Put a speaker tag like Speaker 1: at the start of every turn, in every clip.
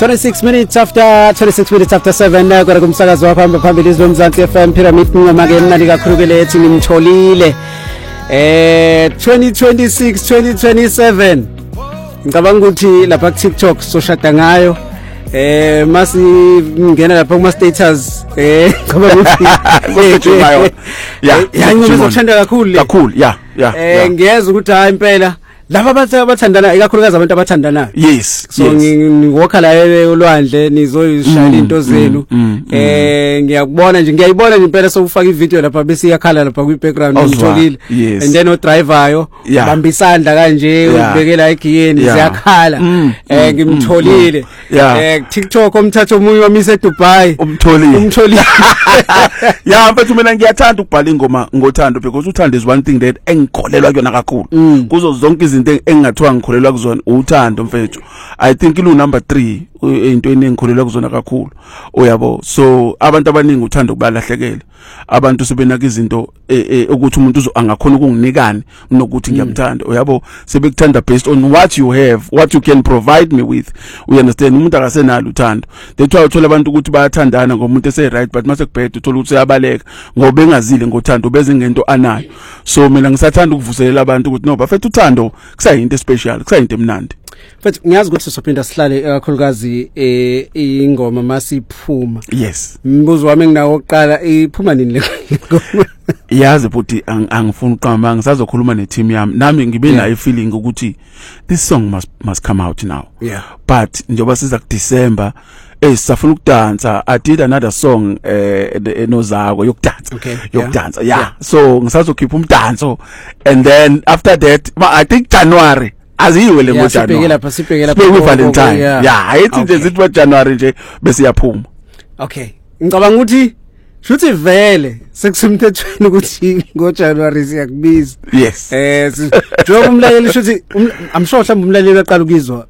Speaker 1: 26 minutes after 7 kwara kumsakazo waphamba phambili izomzansi FM Pyramid ngomake emnandi kakhulu ke lethi ngimtholile 2026 ngicabanga ukuthi lapha ku TikTok soshada ngayo masi ngena lapha kuma status ngicabanga ukuthi ngizotshanda kakhulu ngiyeza ukuthi hayi impela laba abathandana ikakhulukazi abantu abathandana
Speaker 2: yes
Speaker 1: so ngiwalka la olwandle nizoyishayela into zenu ngiyakubona nje ngiyayibona nje impela sokufaka ivideo lapha bese iyakhala lapha kwi background ngitholile and then o driver yo bamba isandla kanje ubekela igiyeni ziyakhala ngimtholile TikTok umthatho omunye wamise eDubai umtholile
Speaker 2: yeah mfethu mina ngiyathanda ukubhala ingoma ngothando because uthando is one thing that engikholelwa kuyona kakhulu kuzo zonke izinto engingathiwa ngikholelwa kuzona uthando mfethu. I think ilu number 3 into engikholelwa kuzona kakhulu uyabo. So abantu abaningi uthando kubalahlekele abantu sebenaka izinto ukuthi umuntu angakhona ukunginikani nokuthi ngiyamthanda uyabo. Sebekuthanda based on what you have, what you can provide me with. You understand? Umuntu akasenalo uthando. That's why uthola abantu ukuthi bayathandana ngomuntu ese right but mase kubhedwe uthola ukuthi uyabaleka ngoba engazile ngothando beze ngento anayo. So mina ngisathanda ukuvuselela abantu ukuthi no bafethu uthando kusayinto special, kusayinto emnandi.
Speaker 1: But ngiyazi ukuthi sophinda sihlale kakhulukazi ingoma masiphuma.
Speaker 2: Yes.
Speaker 1: Mbuzo wami nginawo oqala iphuma nini le ngoma?
Speaker 2: Yazi futhi angifuni uqamba ngisazokhuluma neteam yami nami ngibe nayo feeling ukuthi this song must come out now.
Speaker 1: Yeah.
Speaker 2: But njoba siza ku December safuna ukudansa. I did another song enozako yokudansa.
Speaker 1: Okay.
Speaker 2: Yokudansa. Yeah. So ngisazokhipha umdanso and then after that I think January aziwe le ngoJanuary
Speaker 1: sibhekela
Speaker 2: Valentine. Yeah, ayithi nje sithi January nje bese yaphuma.
Speaker 1: Okay. Ngicabanga ukuthi shuthi vele sekusemthethweni ukuthi ngoJanuary siyakubiza.
Speaker 2: Yes.
Speaker 1: Njengoba umlaleli shuthi I'm sure mhlawumbe umlaleli aqala ukizwa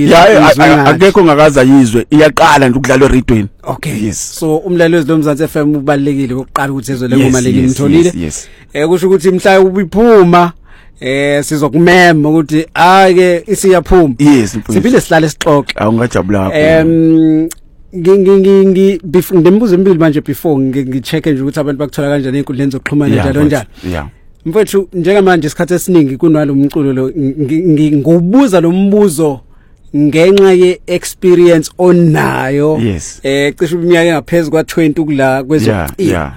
Speaker 2: akekho ngakaza yizwe iyaqala nje ukudlalwa eradweni.
Speaker 1: Okay.
Speaker 2: Yes.
Speaker 1: So umlaleli wezomzansi FM ubalekile ukuqala ukuthi ezwe lengoma ngimtholile.
Speaker 2: Yes.
Speaker 1: Kusho ukuthi mhla ubiphuma sizokumema ukuthi ake isiyaphuma.
Speaker 2: Yes.
Speaker 1: Siphinde sihlale sixoxe.
Speaker 2: Awungajabula
Speaker 1: ngimbuzo impilo manje before ngichecke nje ukuthi abantu bakuthola kanjani inkundleni zokuxhumana njalo njalo.
Speaker 2: Yeah.
Speaker 1: Mfethu njengamanje isikhathi esiningi kunalo umculo lo ngobuza lo mbuzo ngenxa ye experience onayo.
Speaker 2: Yes.
Speaker 1: Cishe iminyaka engaphezulu kwa 20 kula kwezo.
Speaker 2: Yeah.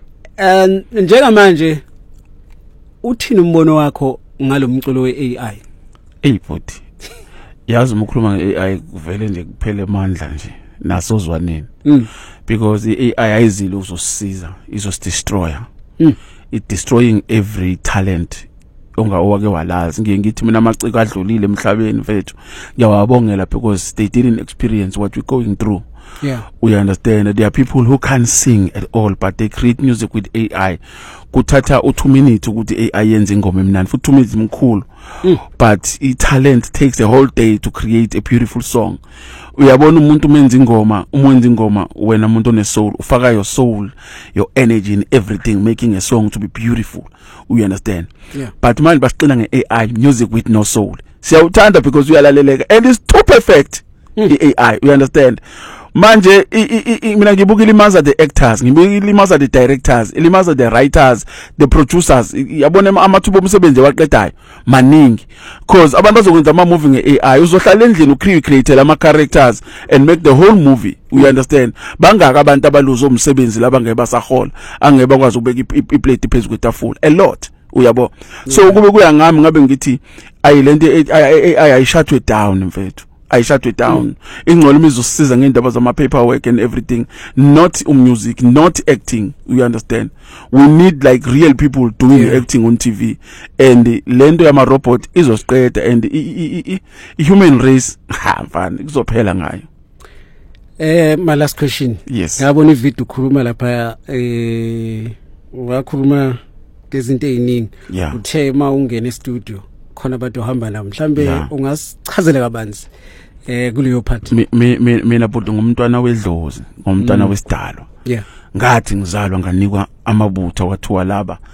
Speaker 1: Njengamanje uthini umbono wakho ngalomculo weAI?
Speaker 2: Futhi yazi ukukhuluma ngeAI kuvele nje kuphele amandla nje nasozwaneni because iAI ayizile uzosisiza izosdestroy. It destroying every talent ongawake walazi. Ngithi mina amaciko adlulile emhlabeni mfethu ngiyawabongela because they didn't experience what we're going through.
Speaker 1: Yeah.
Speaker 2: We understand that there are people who can't sing at all but they create music with AI. Kuthatha 2 minutes ukuthi AI yenze ingoma emnandi futhi 2 minutes mkhulu. But talent takes a whole day to create a beautiful song. Uyabona umuntu umenza ingoma wena umuntu one soul ufaka your soul, your energy in everything making a song to be beautiful. You understand?
Speaker 1: Yeah.
Speaker 2: But manje basiqina ngeAI music with no soul. Siyawuthanda because uyalaleleka and it's too perfect. AI, you understand? Manje mina ngibuka ilimaza the actors, ngibuka ilimaza the directors, ilimaza the writers, the producers. Yabona amathuba omsebenzi waqedayo maningi because abantu bazokwenza ama movie ngeAI uzohlala endlini ucreate ama characters and make the whole movie. You understand? Bangaka abantu abaluza umsebenzi labangeke basahola angeke bakwazi ukubeka iplate phezulu kwetafula a lot. Uyabo. So kube kuya ngami ngabe ngithi ayilento AI shut it down mfethu. I shut it down. Ingqondo imizosisiza ngendaba zama paperwork and everything, not music, not acting. You understand? We need like real people doing acting on TV and lento yama robot izosiqeda and human race mfana kuzophela ngayo.
Speaker 1: My last question.
Speaker 2: Yes.
Speaker 1: Ngabona ivideo ukhuluma lapha wakhuluma ngezinto eziningi. Uthe ma ungena e-studio khona abantu ohamba nabo mhlambe ungasichazela kabanzi kuleyo part.
Speaker 2: Mina budu ngumntwana wedlozi, ngumntwana wesidalo.
Speaker 1: Yeah.
Speaker 2: Ngathi ngizalwa nganikwa amabutho kwathiwa laba